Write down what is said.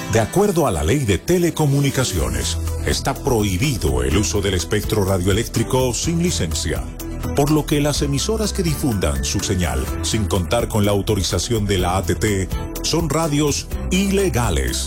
De acuerdo a la Ley de Telecomunicaciones, está prohibido el uso del espectro radioeléctrico sin licencia, por lo que las emisoras que difundan su señal sin contar con la autorización de la ATT son radios ilegales.